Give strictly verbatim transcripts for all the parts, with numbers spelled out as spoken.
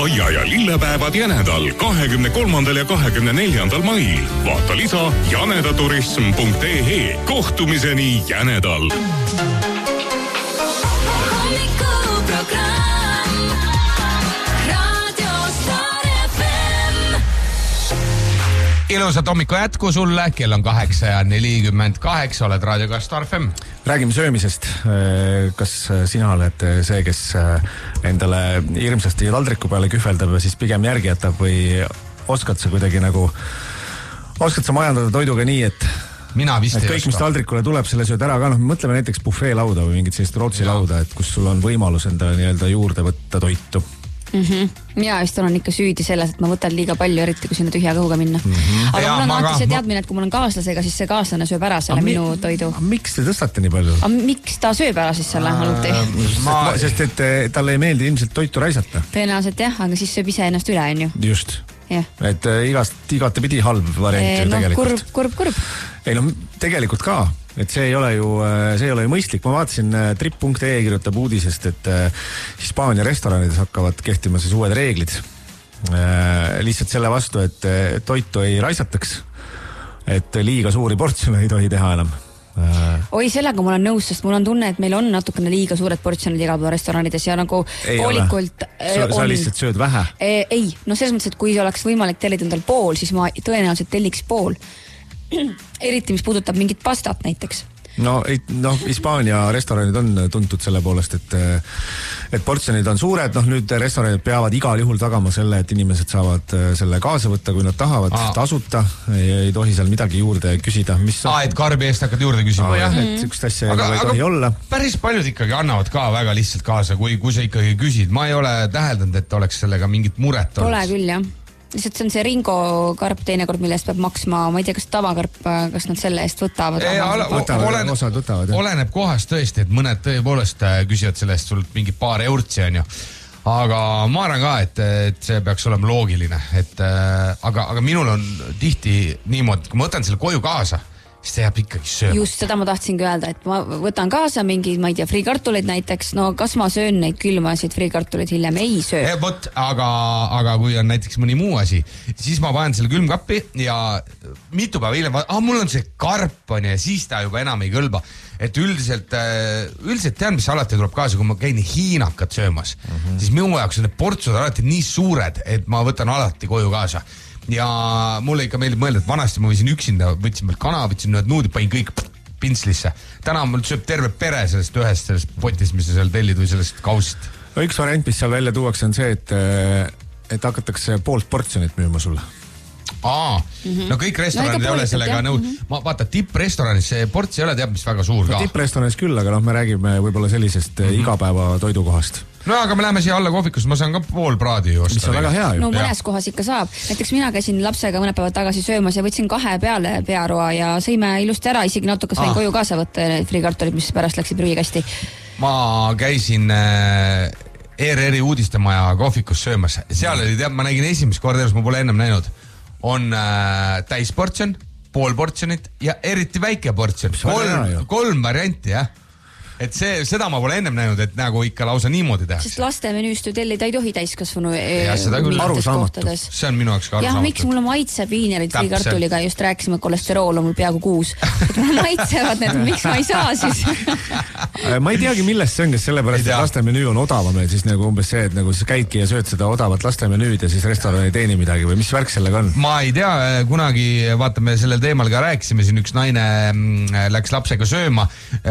aia- ja lillepäevad Jänedal kahekümne kolmandal ja kahekümne neljandal mail. Vaata lisa janedaturism punkt ee. Kohtumiseni Jänedal. Ilusat hommiku jätku sulle, kell on kaheksa ja nelikümmend kaheksa, oled raadioga Star F M. Räägime söömisest. Kas sina oled see, kes endale hirmsasti taldriku peale kühveldab ja siis pigem järgi jätab või oskad sa kuidagi nagu, oskad sa majandada toiduga nii, et mina vist et ei kõik, oska. mis taldrikule tuleb, selle sööd ära ka. No, mõtleme näiteks buffeelauda või mingit sellist Rootsi lauda, et kus sul on võimalus endale nii-öelda juurde võtta toitu. Mm-hmm. Mina vist olen ikka süüdi selles, et ma võtan liiga palju, eriti kui sinna tühja kõhuga minna. Mm-hmm. Aga ja, mul on alati see ma... teadmine, et kui mul on kaaslasega, siis see kaaslane sööb ära selle mi... minu toidu. Miks te tõstate nii palju? A, miks ta sööb ära siis selle haluti? Ma... Sest et talle ei meeldi ilmselt toitu raisata. Tõenäoliselt jah, aga siis sööb ise ennast üle, on ju. Just. Yeah. Et igast, igate pidi halb variant e, ju no, tegelikult. Kurb, kurb, kurb. Ei no tegelikult ka. Et see ei ole ju, see ei ole ju mõistlik. Ma vaatasin trip punkt ee kirjutab uudisest, et Hispaania restoranides hakkavad kehtima siis uued reeglid. Lihtsalt selle vastu, et toitu ei raisataks. Et liiga suuri portsjone ei tohi teha enam. Oi, sellega mul on nõus, sest mul on tunne, et meil on natukene liiga suured portsjonid igal pool restoranides ja nagu ei poolikult sa, on... sa lihtsalt sööd vähe? Ei, no selles mõttes, et kui oleks võimalik tellida endal pool, siis ma tõenäoliselt telliks pool. Eriti, mis puudutab mingit pastat näiteks. No, no Hispaania restoranid on tuntud selle poolest, et, et portsjonid on suured. Noh, nüüd restoranid peavad igal juhul tagama selle, et inimesed saavad selle kaasa võtta, kui nad tahavad Aa. tasuta. Ei, ei tohi seal midagi juurde küsida. Mis Aa, et karbi eest hakkad juurde küsima. Aa, jah, et ükst asja aga, ei tohi olla. Päris paljud ikkagi annavad ka väga lihtsalt kaasa, kui, kui sa ikkagi küsid. Ma ei ole täheldanud, et oleks sellega mingit muret. Pole küll, jah. Lihtsalt see on see Ringo karp teinekord, mille eest peab maksma, ma ei tea, kas tavakarp, kas nad selle eest võtavad. Ei, ala, võtavad oleneb, osad võtavad, oleneb kohast tõesti, et mõned tõepoolest küsivad selle eest sult mingi paar eurtsi, on ju. Aga ma arvan ka, et, et see peaks olema loogiline. Et, aga, aga minul on tihti niimoodi, kui ma võtan selle koju kaasa, siis ta jääb ikkagi sööma. Just seda ma tahtsingi öelda, et ma võtan kaasa mingi, ma ei tea, friikartuleid näiteks, no kas ma söön neid külmasid friikartuleid hiljem? Ei söö. E, võt, aga, aga kui on näiteks mõni muu asi, siis ma panen selle külmkappi ja mitu päeva hiljem, ah, mul on see karp on ja siis ta juba enam ei kõlba. Et üldiselt, üldiselt tean, mis alati tuleb kaasa, kui ma käin hiinakat söömas, mm-hmm. siis minu jaoks on need portsud alati nii suured, et ma võtan alati koju kaasa. Ja mulle ikka meeldib mõelda, et vanasti ma võisin üksinda, võtsin meil kana, võtsin need nuudid, panin kõik pintslisse. Täna mul sööb terve pere sellest ühest sellest potist, mis sa seal tellid või sellest kausist. No üks variant, mis seal välja tuuakse, on see, et, et hakatakse poolt portsjonit müüma sulle. Aa, mm-hmm. no kõik restoranid no, ei ole sellega nõud. Mm-hmm. Ma vaata, tipprestoranis see ports ei ole teab, mis väga suur no, ka. Tipprestoranis küll, aga noh, me räägime võib-olla sellisest mm-hmm. igapäeva toidukohast. No aga me läheme siia alla kohvikusse, ma saan ka pool praadi osta. Mis on väga hea ju. No mõnes ja. kohas ikka saab. Näiteks mina käisin lapsega mõne päevad tagasi söömas ja võtsin kahe peale pearoa ja sõime ilusti ära, isegi natuke sain ah. koju kaasa võtta need friikartulid, mis pärast läksid prügikasti. Ma käisin äh, E R R-i uudistemaja kohvikus söömas. Seal oli, teab, ma nägin esimest korda, ma pole ennem näinud, on äh, täisportsjon, pool portsjonit ja eriti väike portsjon. Kolm, kolm varianti, jah. Et see, seda ma pole ennem näinud, et nagu ikka lausa niimoodi tehakse. Sest laste menüüst ju tellida ei tohi täiskasvanu ja, seda küll arusaamatu. See on minu jaoks ka arusaamatu. Ja miks mulle maitseb viinerid friikartuliga, just rääkisime, et kolesterool on mul peaaegu kuus. Et mulle maitsevad need, miks ma ei saa siis? Ma ei teagi, millest see on, kes sellepärast, et laste menüü on odavam, et siis nagu umbes see, et nagu sa käidki ja sööd seda odavat laste menüüd ja siis restoran ei teeni midagi või mis värk sellega on? Ma ei tea, kunagi vaatame sellel teemal ka rääkisime, siin üks naine läks lapsega sööma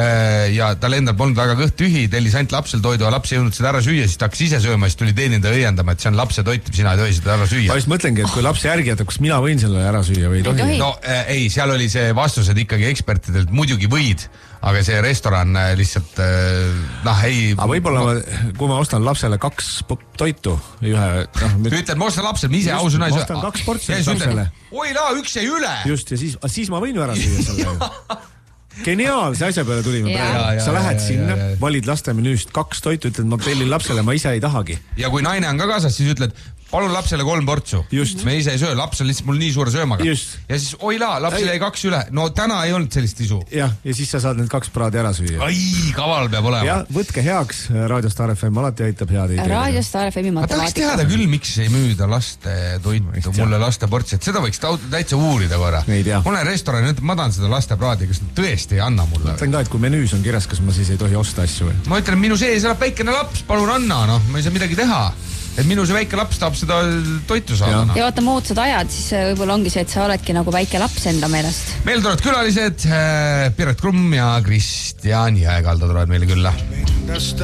ja tal endal polnud väga kõht tühi, tellis ainult lapsel toidu ja laps ei jõudnud seda ära süüa, siis ta hakkas ise sööma, siis tuli teeninda õiendama, et see on lapse toit, sina ei tohi seda ära süüa. Ma just mõtlengi, et kui laps järgi jätab, kas mina võin selle ära süüa või ei tohi? No äh, ei, seal oli see vastused ikkagi ekspertidelt, muidugi võid, aga see restoran äh, lihtsalt äh, noh ei... Aga võib-olla ma, kui ma ostan lapsele kaks toitu, ühe... No, nüüd... Ütled, ma ostan lapsele, ma ise ausuna ei söö. Ma ostan kaks portsionit lapsele. Oi laa, üks jäi üle! Just, ja siis, siis ma võin ju ära süüa selle. Geniaalse asja peale tulime praegu. Sa lähed ja, sinna, ja, ja. valid laste menüüst kaks toitu, ütled, ma tellin lapsele, ma ise ei tahagi. Ja kui naine on ka kaasas, siis ütled, palun lapsele kolm portsu. Me ise ei söö, laps on lihtsalt mul nii suure söömaga. Just. Ja siis oila, lapsel jäi kaks üle. No täna ei olnud sellist isu. Jah, ja siis sa saad need kaks praadi ära süüa. Ai, kaval peab olema. Ja võtke heaks, Raadio Star F M alati aitab head ideid. Raadio Star F M-i matemaatika. Ma tahaks teada küll, miks ei müüda laste toitu, mulle laste portsi, et seda võiks täitsa uurida korra. Ma olen restorani, ma tahan seda laste praadi, kas nad tõesti ei anna mulle. Mõtlen ka, et kui menüüs on kirjas, kas ma siis ei tohi osta asju või? Ma ütlen, minu sees elab väikene laps, palun anna, noh, ma ei saa midagi teha. Et minu see väike laps tahab seda toitu saada. Ja, ja vaata moodsad ajad, siis võib-olla ongi see, et sa oledki nagu väike laps enda meelest. Meil tulevad külalised, Piret Krumm ja Kristjan Jääkalda tulevad meile külla.